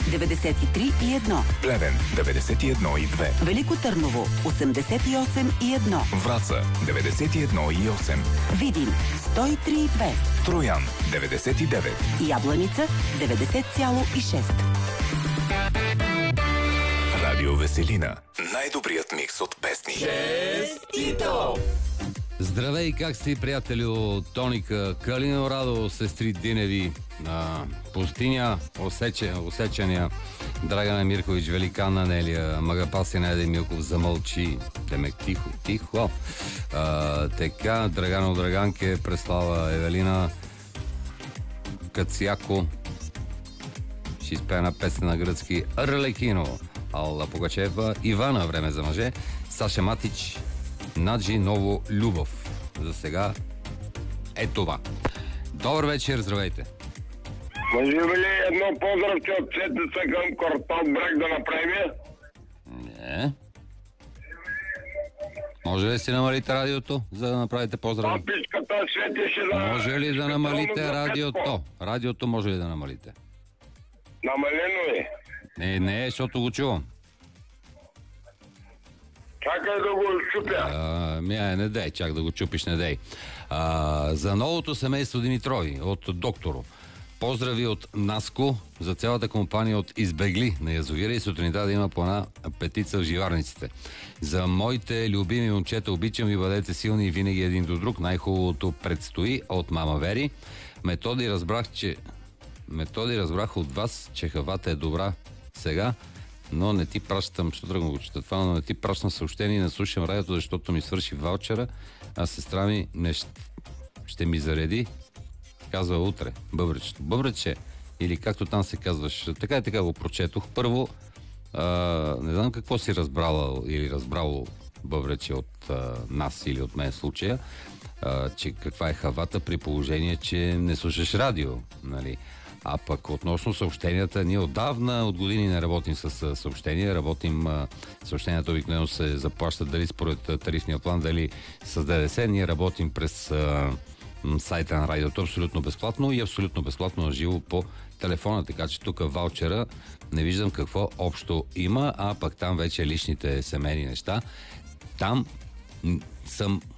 93,1. Плевен 91,2. Велико Търново 88,1. Враца 91,8. Видин 103,2. Троян 99. Ябланица 90,6. Радио Веселина. Най-добрият микс от песни. Честито! Здравей, как сте, приятелю? Тоника, Калино Радо, сестри Диневи, Пустиня, Осечения, Драгана Миркович, Великан Анелия, Магапаси Найде Милков, Замълчи, Демек тихо. Така, Драгано Драганке, Преслава Евелина, Кацяко, ще изпее на песен на гръцки, Арлекино, Алла Пугачева, Ивана, време за мъже, Саша Матич, Наджи Ново Любов. За сега е това. Добър вечер, здравейте. Може ли едно поздравче от Цетица към Кортон Брак да направим? Не. Може ли си намалите радиото, за да направите поздрав? Папичката светеше за... Може ли да намалите радиото? Радиото може ли да намалите? Намалено е. Не, защото го чувам. Чакай да го щупя. Не дей, чак да го чупиш, не дей. За новото семейство Димитрови от Докторо. Поздрави от Наско за цялата компания от Избегли на язовира и сутринта да има по една петица в живарниците. За моите любими момчета, обичам ви, бъдете силни и винаги един до друг. Най-хубавото предстои от мама Вери. Методи разбрах от вас, че хавата е добра сега, но не ти пращам, ще тръгна го чета това, но не ти пращам съобщение и не слушам радиото, защото ми свърши ваучера, а сестра ми ще ми зареди, казва утре, бъбречето. Бъбрече, или както там се казваш, така и така го прочетох. Първо, не знам какво си разбрала или разбрало бъбрече от нас или от мен случая, че каква е хавата при положение, че не слушаш радио, нали? А пък относно съобщенията, ние отдавна, от години не работим с съобщения. Съобщенията обикновено се заплащат дали според тарифния план, дали с ДДС. Ние работим през сайта на радиото абсолютно безплатно и абсолютно безплатно на живо по телефона. Така че тук ваучера не виждам какво общо има, а пък там вече личните семейни неща. Там съм